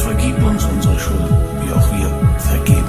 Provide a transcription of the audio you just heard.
vergib uns unsere Schuld, wie auch wir vergeben